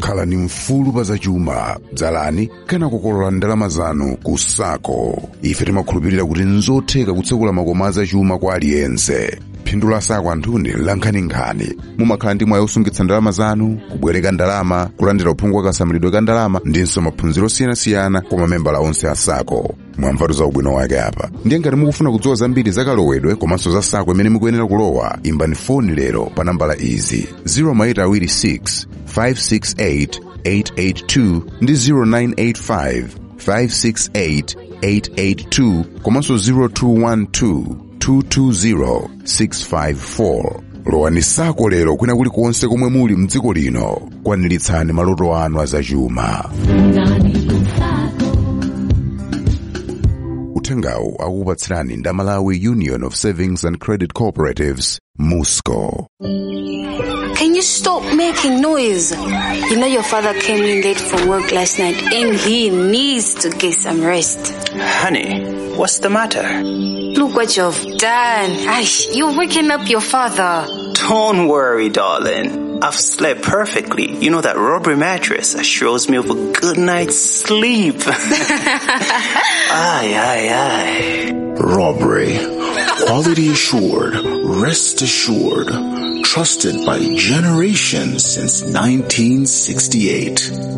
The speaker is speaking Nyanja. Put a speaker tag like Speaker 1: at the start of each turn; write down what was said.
Speaker 1: khalani mfulu pa zachuma, dzalani kana kukolola ndalama zanu ku Sako. Ife timakhulupirira kuti nzotheka kutsekula makomo azachuma kwa aliyense. Phindu la Sako anthuni lankhaninkhani. Mumakhala ndi mwayi osungitsa ndalama zanu, kubwereka ndalama, kulandira uphungu wa kasamalidwe ka ndalama ndinso maphunziro osiyanasiyana kwa mamembala onse a Sako. Mwamvatu za ubwino wake apa. Ndiye ngati mukufuna kudziwa zambiri za kalowedwe komanso za Sako imene mukuyenera kulowa, imbani foni lero pa nambala izi 0826 568 882 ndi 0985 568 882 komanso 0212 220 654. Lowani Sako lero kwina kulikonse komwe muli mdziko lino. Kwaniritsani maloto anu azachuma. Uthengawu akukupatsirani ndi Malawi Union of Savings and Credit Cooperatives, MUSCO.
Speaker 2: Can you stop making noise? You know your father came in late from work last night and he needs to get some rest.
Speaker 3: Honey, what's the matter?
Speaker 2: Look what you've done. You're waking up your father.
Speaker 3: Don't worry, darling. I've slept perfectly. You know that Robbery mattress assures me of a good night's sleep. Aye.
Speaker 4: Robbery. Quality assured. Rest assured. Trusted by generations since 1968.